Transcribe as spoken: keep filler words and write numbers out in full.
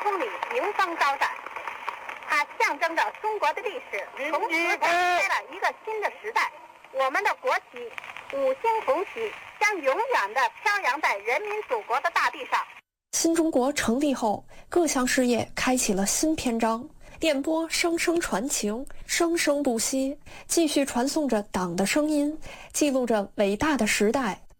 空里迎风高展，它象征着中国的历史从此展开了一个新的时代。我们的国旗五星红旗将永远地飘扬在人民祖国的大地上。 新中国成立后，各项事业开启了新篇章。电波声声传情，生生不息，继续传送着党的声音，记录着伟大的时代